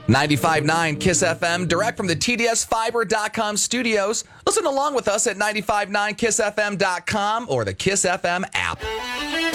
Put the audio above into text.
95.9 KISS FM, direct from the TDSFiber.com studios. Listen along with us at 95.9KISSFM.com or the KISS FM app.